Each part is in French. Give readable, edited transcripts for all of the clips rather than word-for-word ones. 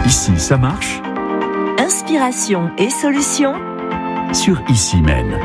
Ici, ça marche. Inspiration et solutions Sur Ici Même.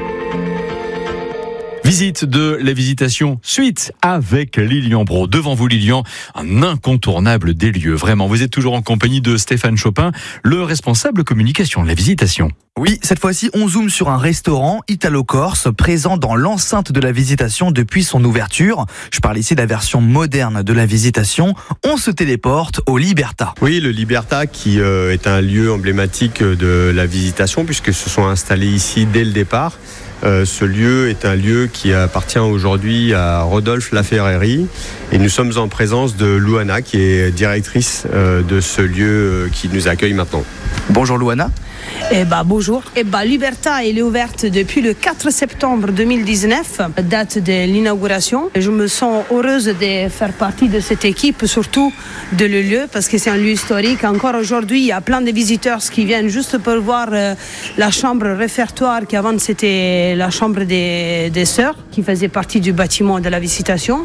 Visite de la Visitation suite avec Lilian Brault. Devant vous, Lilian, un incontournable des lieux. Vraiment, vous êtes toujours en compagnie de Stéphane Chopin, le responsable communication de la Visitation. Oui, cette fois-ci, on zoome sur un restaurant italo-corse présent dans l'enceinte de la Visitation depuis son ouverture. Je parle ici de la version moderne de la Visitation. On se téléporte au Liberta. Oui, le Liberta qui est un lieu emblématique de la Visitation puisque se sont installés ici dès le départ. Ce lieu est un lieu qui appartient aujourd'hui à Rodolphe Laferreri et nous sommes en présence de Louana qui est directrice de ce lieu qui nous accueille maintenant. Bonjour Louana. Bonjour. Liberta, elle est ouverte depuis le 4 septembre 2019, date de l'inauguration. Je me sens heureuse de faire partie de cette équipe, surtout de le lieu, parce que c'est un lieu historique. Encore aujourd'hui, il y a plein de visiteurs qui viennent juste pour voir la chambre réfectoire, qui avant c'était la chambre des sœurs, qui faisait partie du bâtiment de la Visitation.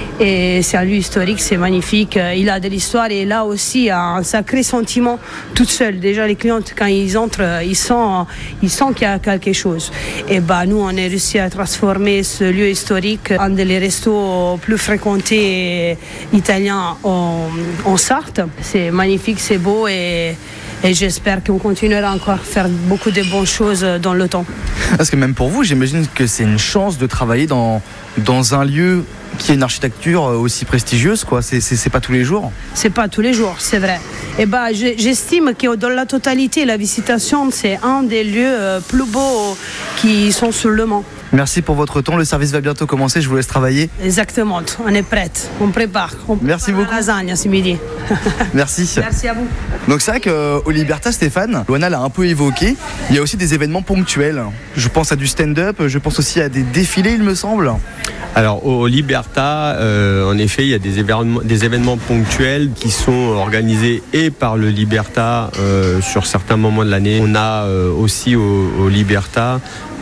Et c'est un lieu historique, c'est magnifique. Il a de l'histoire et là aussi un sacré sentiment toute seule. Déjà les clients, quand ils entrent, ils sentent qu'il y a quelque chose. Et nous, on a réussi à transformer ce lieu historique en des restos plus fréquentés italiens en Sarthe. C'est magnifique, c'est beau et j'espère qu'on continuera encore à faire beaucoup de bonnes choses dans le temps. Parce que même pour vous, j'imagine que c'est une chance de travailler dans un lieu qui a une architecture aussi prestigieuse, quoi. C'est pas tous les jours. C'est pas tous les jours, c'est vrai. J'estime que dans la totalité, la Visitation, c'est un des lieux plus beaux qui sont sur le Mans. Merci pour votre temps. Le service va bientôt commencer. Je vous laisse travailler. Exactement. On est prête. On prépare. Merci beaucoup. La lasagne ce midi. Merci. Merci à vous. Donc c'est vrai qu'au Liberta, Stéphane, Louana l'a un peu évoqué, il y a aussi des événements ponctuels. Je pense à du stand-up, je pense aussi à des défilés, il me semble. Alors au Liberta, en effet, il y a des événements ponctuels qui sont organisés et par le Liberta sur certains moments de l'année. On a aussi au Liberta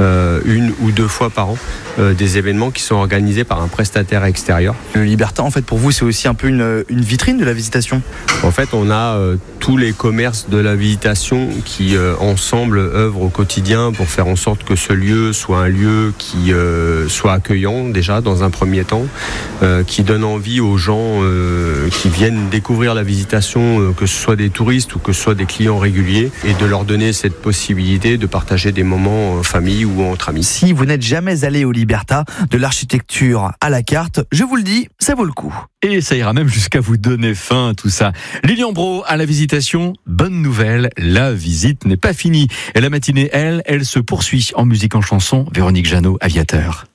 une ou deux fois par an des événements qui sont organisés par un prestataire extérieur. Le Liberta, en fait, pour vous, c'est aussi un peu une vitrine de la Visitation. En fait, on a tous les commerces de la Visitation qui, ensemble, œuvrent au quotidien pour faire en sorte que ce lieu soit un lieu qui soit accueillant, déjà, dans un premier temps, qui donne envie aux gens qui viennent découvrir la Visitation, que ce soit des touristes ou que ce soit des clients réguliers, et de leur donner cette possibilité de partager des moments en famille ou entre amis. Si vous n'êtes jamais allé au Liberta, de l'architecture à la carte, je vous le dis, ça vaut le coup. Et ça ira même jusqu'à vous donner faim, tout ça. Lilian Brault à la Visitation. Bonne nouvelle, la visite n'est pas finie. Et la matinée, elle se poursuit en musique en chanson. Véronique Jeannot, Aviateur.